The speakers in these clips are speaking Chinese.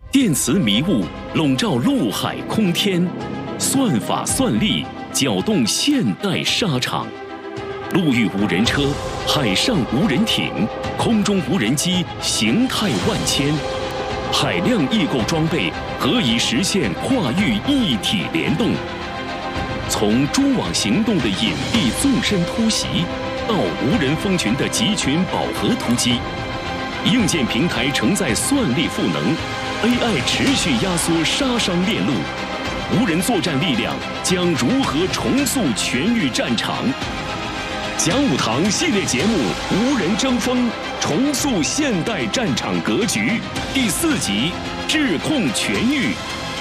电磁迷雾笼罩陆海空天，算法算力搅动现代沙场。陆域无人车，海上无人艇，空中无人机，形态万千。海量异构装备何以实现跨域一体联动？从蛛网行动的隐蔽纵深突袭，到无人蜂群的集群饱和突击，硬件平台承载算力赋能 ，AI 持续压缩杀伤链路，无人作战力量将如何重塑全域战场？讲武堂系列节目《无人争锋》，重塑现代战场格局，第4集智控全域。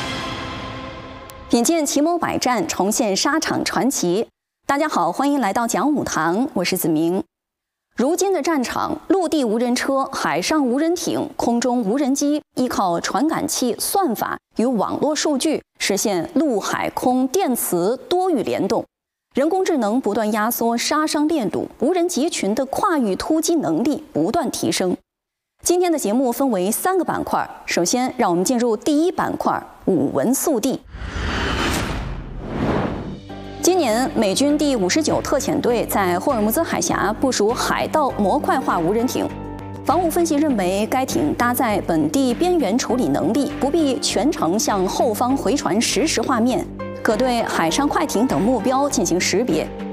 品鉴奇谋百战，重现沙场传奇。大家好，欢迎来到讲武堂，我是子明。如今的战场，陆地无人车、海上无人艇、空中无人机，依靠传感器、算法与网络数据，实现陆海空电磁多域联动。人工智能不断压缩杀伤链路，无人集群的跨域突击能力不断提升。今天的节目分为3个板块，首先让我们进入第1板块——武文速递。今年，美军第59特遣队在霍尔木兹海峡部署海盗模块化无人艇。防务分析认为，该艇搭载本地边缘处理能力，不必全程向后方回传实时画面，可对海上快艇等目标进行识别，